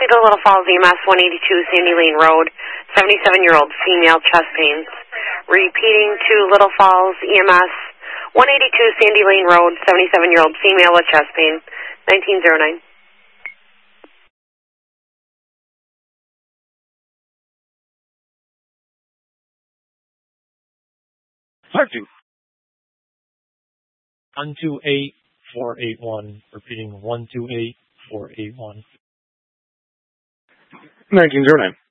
to Little Falls EMS, 182 Sandy Lane Road, 77-year-old female, chest pains. Repeating to Little Falls EMS, 182 Sandy Lane Road, 77-year-old female with chest pain, 1909. Park 2. 128481. Repeating 128481. 1909.